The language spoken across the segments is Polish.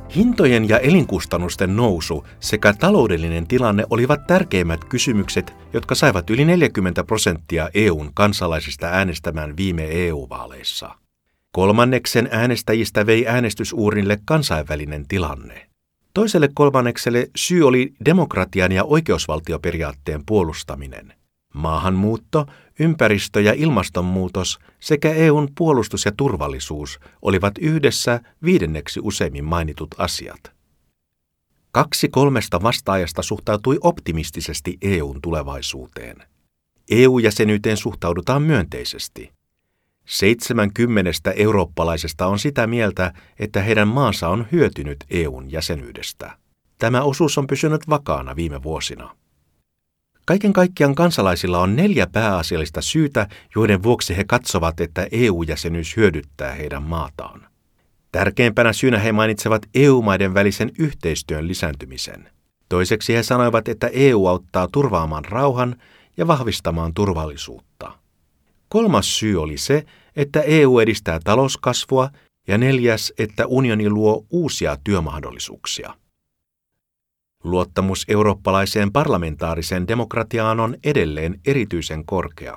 Hintojen ja elinkustannusten nousu sekä taloudellinen tilanne olivat tärkeimmät kysymykset, jotka saivat yli 40% EUn kansalaisista äänestämään viime EU-vaaleissa. Kolmanneksen äänestäjistä vei äänestysuurnille kansainvälinen tilanne. Toiselle kolmannekselle syy oli demokratian ja oikeusvaltioperiaatteen puolustaminen. Maahanmuutto, ympäristö- ja ilmastonmuutos sekä EUn puolustus ja turvallisuus olivat yhdessä 5. useimmin mainitut asiat. 2 3 vastaajasta suhtautui optimistisesti EUn tulevaisuuteen. EU-jäsenyyteen suhtaudutaan myönteisesti. 70 eurooppalaisesta on sitä mieltä, että heidän maansa on hyötynyt EUn jäsenyydestä. Tämä osuus on pysynyt vakaana viime vuosina. Kaiken kaikkiaan kansalaisilla on 4 pääasiallista syytä, joiden vuoksi he katsovat, että EU-jäsenyys hyödyttää heidän maataan. Tärkeimpänä syynä he mainitsevat EU-maiden välisen yhteistyön lisääntymisen. Toiseksi he sanoivat, että EU auttaa turvaamaan rauhan ja vahvistamaan turvallisuutta. 3. syy oli se, että EU edistää talouskasvua ja 4. että unioni luo uusia työmahdollisuuksia. Luottamus eurooppalaiseen parlamentaariseen demokratiaan on edelleen erityisen korkea.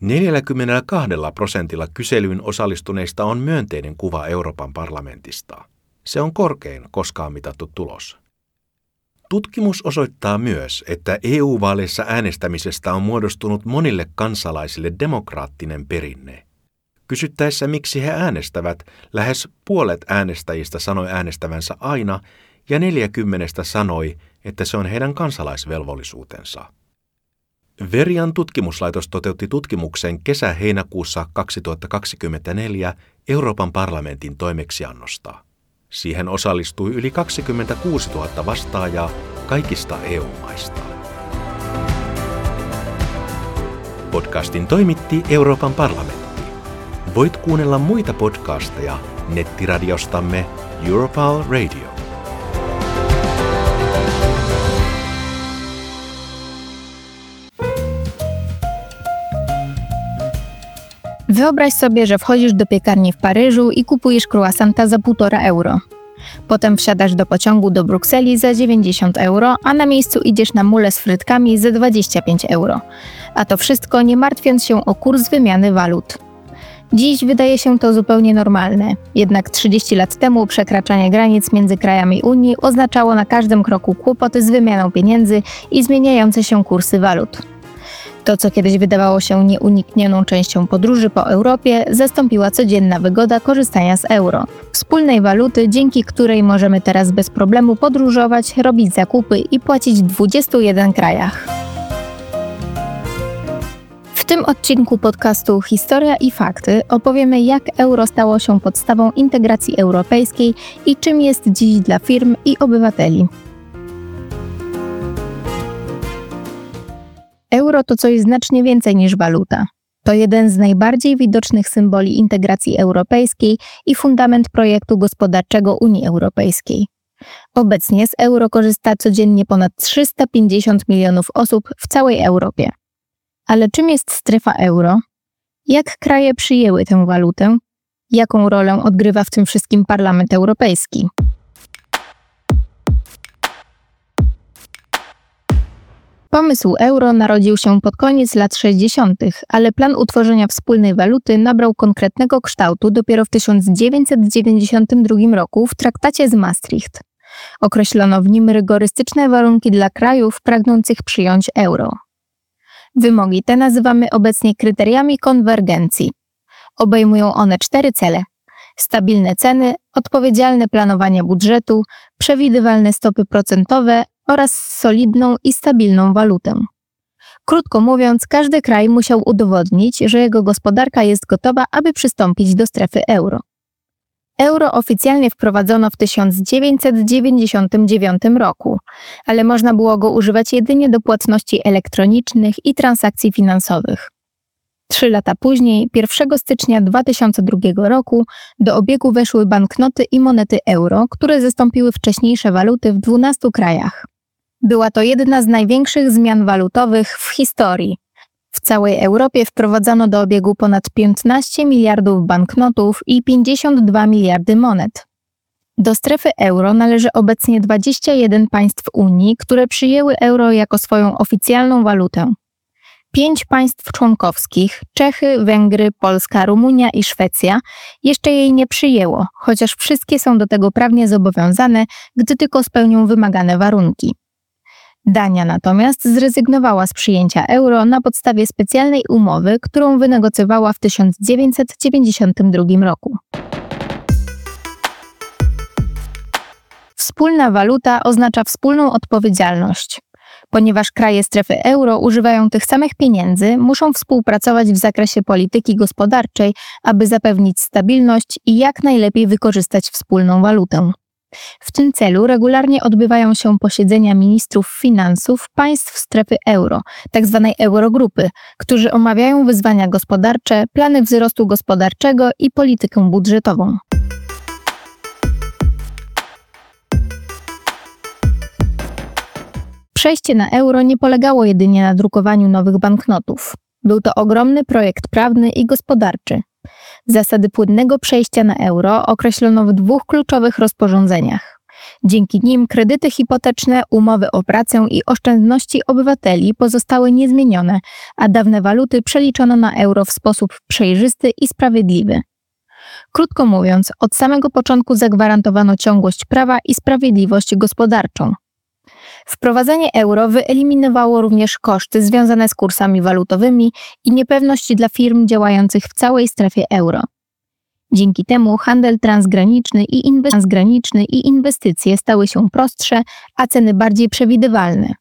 42% kyselyyn osallistuneista on myönteinen kuva Euroopan parlamentista. Se on korkein koskaan mitattu tulos. Tutkimus osoittaa myös, että EU-vaaleissa äänestämisestä on muodostunut monille kansalaisille demokraattinen perinne. Kysyttäessä, miksi he äänestävät, lähes puolet äänestäjistä sanoi äänestävänsä aina ja 40 sanoi, että se on heidän kansalaisvelvollisuutensa. Verian tutkimuslaitos toteutti tutkimuksen kesä-heinäkuussa 2024 Euroopan parlamentin toimeksiannosta. Siihen osallistui yli 26 000 vastaajaa kaikista EU-maista. Podcastin toimitti Euroopan parlamentti. Voit kuunnella muita podcasteja nettiradiostamme Europower Radio. Wyobraź sobie, że wchodzisz do piekarni w Paryżu i kupujesz croissanta za 1,5 euro. Potem wsiadasz do pociągu do Brukseli za 90 euro, a na miejscu idziesz na mulę z frytkami za 25 euro. A to wszystko nie martwiąc się o kurs wymiany walut. Dziś wydaje się to zupełnie normalne, jednak 30 lat temu przekraczanie granic między krajami Unii oznaczało na każdym kroku kłopoty z wymianą pieniędzy i zmieniające się kursy walut. To, co kiedyś wydawało się nieuniknioną częścią podróży po Europie, zastąpiła codzienna wygoda korzystania z euro, wspólnej waluty, dzięki której możemy teraz bez problemu podróżować, robić zakupy i płacić w 21 krajach. W tym odcinku podcastu Historia i Fakty opowiemy, jak euro stało się podstawą integracji europejskiej i czym jest dziś dla firm i obywateli. Euro to coś znacznie więcej niż waluta. To jeden z najbardziej widocznych symboli integracji europejskiej i fundament projektu gospodarczego Unii Europejskiej. Obecnie z euro korzysta codziennie ponad 350 milionów osób w całej Europie. Ale czym jest strefa euro? Jak kraje przyjęły tę walutę? Jaką rolę odgrywa w tym wszystkim Parlament Europejski? Pomysł euro narodził się pod koniec lat 60., ale plan utworzenia wspólnej waluty nabrał konkretnego kształtu dopiero w 1992 roku w traktacie z Maastricht. Określono w nim rygorystyczne warunki dla krajów pragnących przyjąć euro. Wymogi te nazywamy obecnie kryteriami konwergencji. Obejmują one 4 cele: stabilne ceny, odpowiedzialne planowanie budżetu, przewidywalne stopy procentowe oraz solidną i stabilną walutę. Krótko mówiąc, każdy kraj musiał udowodnić, że jego gospodarka jest gotowa, aby przystąpić do strefy euro. Euro oficjalnie wprowadzono w 1999 roku, ale można było go używać jedynie do płatności elektronicznych i transakcji finansowych. 3 lata później, 1 stycznia 2002 roku, do obiegu weszły banknoty i monety euro, które zastąpiły wcześniejsze waluty w 12 krajach. Była to jedna z największych zmian walutowych w historii. W całej Europie wprowadzono do obiegu ponad 15 miliardów banknotów i 52 miliardy monet. Do strefy euro należy obecnie 21 państw Unii, które przyjęły euro jako swoją oficjalną walutę. 5 państw członkowskich, Czechy, Węgry, Polska, Rumunia i Szwecja, jeszcze jej nie przyjęło, chociaż wszystkie są do tego prawnie zobowiązane, gdy tylko spełnią wymagane warunki. Dania natomiast zrezygnowała z przyjęcia euro na podstawie specjalnej umowy, którą wynegocjowała w 1992 roku. Wspólna waluta oznacza wspólną odpowiedzialność. Ponieważ kraje strefy euro używają tych samych pieniędzy, muszą współpracować w zakresie polityki gospodarczej, aby zapewnić stabilność i jak najlepiej wykorzystać wspólną walutę. W tym celu regularnie odbywają się posiedzenia ministrów finansów państw strefy euro, tzw. Eurogrupy, którzy omawiają wyzwania gospodarcze, plany wzrostu gospodarczego i politykę budżetową. Przejście na euro nie polegało jedynie na drukowaniu nowych banknotów. Był to ogromny projekt prawny i gospodarczy. Zasady płynnego przejścia na euro określono w 2 kluczowych rozporządzeniach. Dzięki nim kredyty hipoteczne, umowy o pracę i oszczędności obywateli pozostały niezmienione, a dawne waluty przeliczono na euro w sposób przejrzysty i sprawiedliwy. Krótko mówiąc, od samego początku zagwarantowano ciągłość prawa i sprawiedliwość gospodarczą. Wprowadzenie euro wyeliminowało również koszty związane z kursami walutowymi i niepewność dla firm działających w całej strefie euro. Dzięki temu handel transgraniczny i inwestycje stały się prostsze, a ceny bardziej przewidywalne.